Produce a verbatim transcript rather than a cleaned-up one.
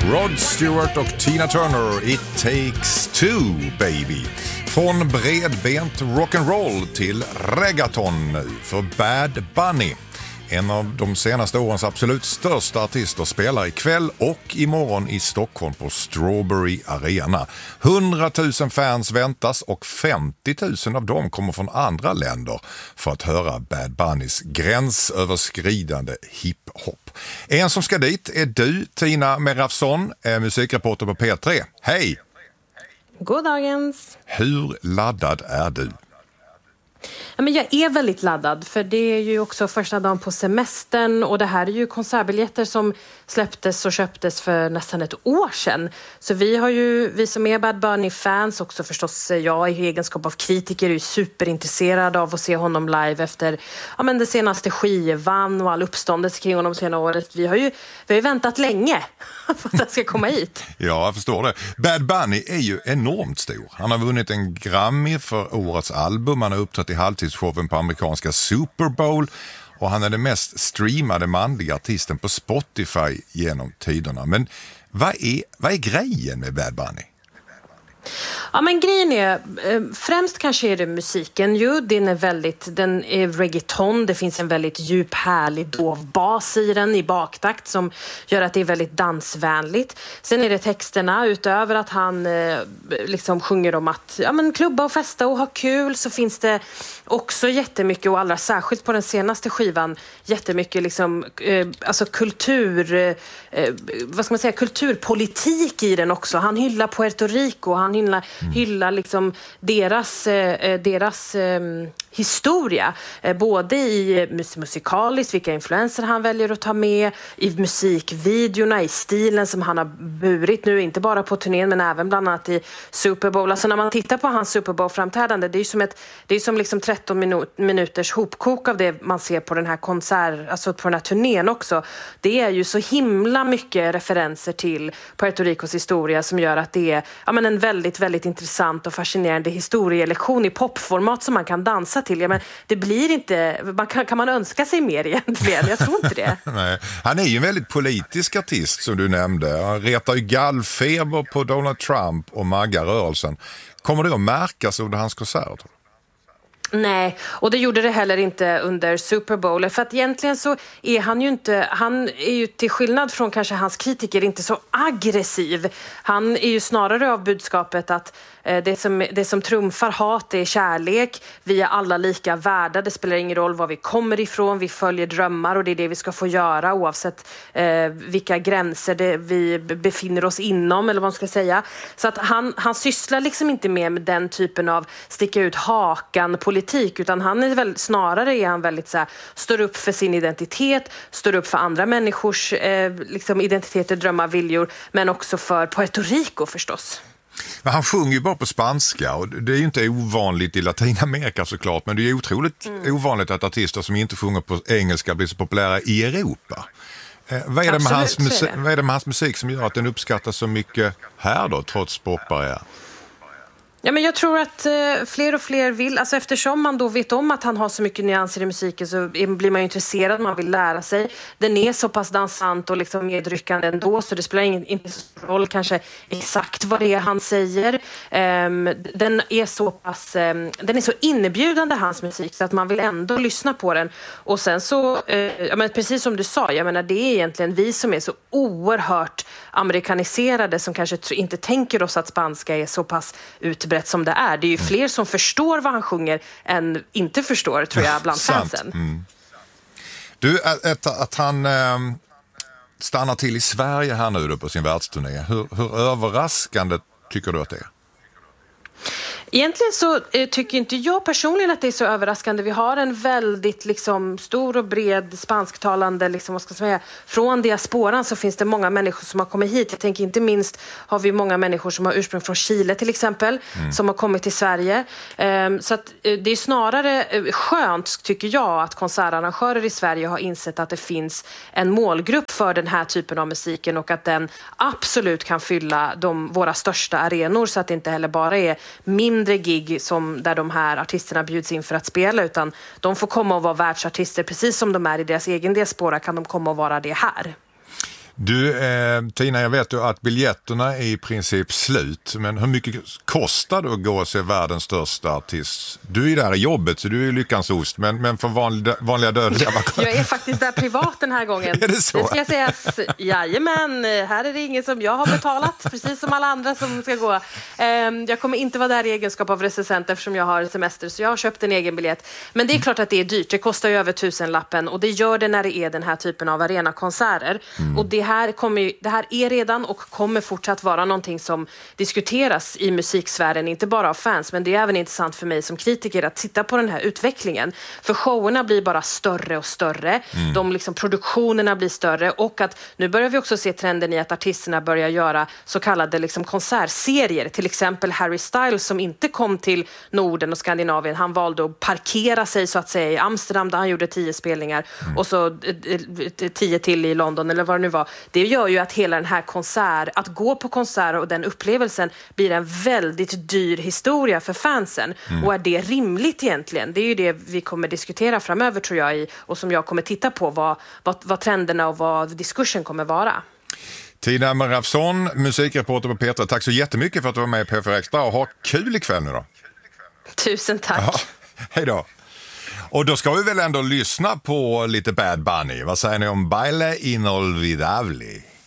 Rod Stewart och Tina Turner, It Takes Two, baby. Från bredbent rock'n'roll till reggaeton nu för Bad Bunny. En av de senaste årens absolut största artister spelar ikväll och imorgon i Stockholm på Strawberry Arena. hundratusen fans väntas och femtio tusen av dem kommer från andra länder för att höra Bad Bunnys gränsöverskridande hiphop. En som ska dit är du, Tina Merafson, musikreporter på P tre. Hej! God dagens! Hur laddad är du? Ja, men jag är väldigt laddad, för det är ju också första dagen på semestern och det här är ju konsertbiljetter som släpptes och köptes för nästan ett år sedan. Så vi har ju, vi som är Bad Bunny-fans, också förstås jag i egenskap av kritiker, är ju superintresserad av att se honom live efter ja, men det senaste skivan och all uppståndelse kring honom senare året. Vi har ju, vi har ju väntat länge för att det ska komma hit. Ja, jag förstår det. Bad Bunny är ju enormt stor. Han har vunnit en Grammy för årets album, han har uppträtt i halvtidsshowen på amerikanska Super Bowl och han är den mest streamade manliga artisten på Spotify genom tiderna. Men vad är, vad är grejen med Bad Bunny? Ja, men grejen är, främst kanske är det musiken ju, den är väldigt, den är reggaeton, det finns en väldigt djup, härlig, dov bas i den i baktakt som gör att det är väldigt dansvänligt. Sen är det texterna, utöver att han liksom sjunger om att ja, men klubba och festa och ha kul, så finns det också jättemycket, och allra särskilt på den senaste skivan, jättemycket liksom, eh, alltså kultur, eh, vad ska man säga, kulturpolitik i den också. Han hyllar Puerto Rico, han hyllar, mm. hyllar liksom deras, eh, deras eh, historia, eh, både i mus- musikaliskt, vilka influenser han väljer att ta med, i musikvideorna, i stilen som han har burit nu, inte bara på turnén men även bland annat i Super Bowl. Alltså när man tittar på hans Super Bowl-framträdande, det är ju som ett, det är som liksom tretton minut, minuters hopkok av det man ser på den här konsert, alltså på den här turnén också. Det är ju så himla mycket referenser till Puerto Ricos historia som gör att det är ja, men en väldigt, väldigt intressant och fascinerande historielektion i popformat som man kan dansa till. Ja, men det blir inte, man kan, kan man önska sig mer egentligen? Jag tror inte det. Nej. Han är ju en väldigt politisk artist som du nämnde. Han retar ju gallfeber på Donald Trump och MAGA-rörelsen. Kommer det att märkas under hans konserter? Nej, och det gjorde det heller inte under Super Bowl, för att egentligen så är han ju inte, han är ju till skillnad från kanske hans kritiker inte så aggressiv. Han är ju snarare av budskapet att eh, det, som, det som trumfar hat är kärlek, vi är alla lika värda, det spelar ingen roll var vi kommer ifrån, vi följer drömmar och det är det vi ska få göra oavsett eh, vilka gränser det vi befinner oss inom, eller vad man ska säga. Så att han, han sysslar liksom inte med, med den typen av sticka ut hakan politik, utan han är väl, snarare är han väldigt så här, står upp för sin identitet, står upp för andra människors eh, liksom identiteter, drömmar, viljor, men också för Puerto Rico förstås. Men han sjunger ju bara på spanska och det är ju inte ovanligt i Latinamerika såklart, men det är ju otroligt mm. ovanligt att artister som inte sjunger på engelska blir så populära i Europa. Eh, vad, är det med hans musik, vad är det med hans musik som gör att den uppskattas så mycket här då, trots språkbarriär? Ja, men jag tror att eh, fler och fler vill, alltså eftersom man då vet om att han har så mycket nyanser i musiken, så blir man ju intresserad, man vill lära sig. Den är så pass dansant och liksom medryckande ändå, så det spelar ingen, inte så roll kanske exakt vad det är han säger. Um, den är så pass, um, den är så innebjudande, hans musik, så att man vill ändå lyssna på den. Och sen så, uh, ja, men precis som du sa, jag menar, det är egentligen vi som är så oerhört amerikaniserade som kanske t- inte tänker oss att spanska är så pass utbrett som det är. Det är ju fler som förstår vad han sjunger än inte förstår, tror jag, bland fansen. Mm. Du, att, att han eh, stannar till i Sverige här nu då på sin världsturné, hur, hur överraskande tycker du att det är? Egentligen så eh, tycker inte jag personligen att det är så överraskande. Vi har en väldigt liksom, stor och bred spansktalande, liksom, vad ska jag säga, från diasporan så finns det många människor som har kommit hit. Jag tänker inte minst har vi många människor som har ursprung från Chile till exempel, mm. som har kommit till Sverige. Um, så att, uh, det är snarare uh, skönt, tycker jag, att konsertarrangörer i Sverige har insett att det finns en målgrupp för den här typen av musiken och att den absolut kan fylla de, våra största arenor, så att det inte heller bara är min mindre gig som där de här artisterna bjuds in för att spela, utan de får komma och vara världsartister precis som de är i deras egen diaspora, kan de komma och vara det här. Du, eh, Tina, jag vet ju att biljetterna är i princip slut, men hur mycket kostar det att gå och se världens största artist? Du är där i jobbet, så du är ju lyckans ost, men, men för vanliga, vanliga dödliga... Jag är faktiskt där privat den här gången. Är det så? Det ska sägas, jajamän, här är det ingen som jag har betalat, precis som alla andra som ska gå. Jag kommer inte vara där i egenskap av recensent eftersom jag har semester, så jag har köpt en egen biljett. Men det är klart att det är dyrt, det kostar ju över tusenlappen, och det gör det när det är den här typen av arenakonserter. Mm. Och det här, kommer, det här är redan och kommer fortsatt vara någonting som diskuteras i musiksfären, inte bara av fans, men det är även intressant för mig som kritiker att titta på den här utvecklingen. För showerna blir bara större och större, mm. de liksom, produktionerna blir större, och att nu börjar vi också se trenden i att artisterna börjar göra så kallade liksom, konsertserier. Till exempel Harry Styles som inte kom till Norden och Skandinavien, han valde att parkera sig så att säga i Amsterdam där han gjorde tio spelningar mm. och så tio till i London eller vad det nu var. Det gör ju att hela den här konsert, att gå på konserter och den upplevelsen blir en väldigt dyr historia för fansen. Mm. Och är det rimligt egentligen? Det är ju det vi kommer diskutera framöver tror jag i, och som jag kommer titta på vad, vad, vad trenderna och vad diskursen kommer vara. Tina Maravsson, musikreporter på P tre. Tack så jättemycket för att du var med i P fyra Extra och ha kul ikväll nu då. Tusen tack. Ja, hej då. Och då ska vi väl ändå lyssna på lite Bad Bunny. Vad säger ni om Baile Inolvidable?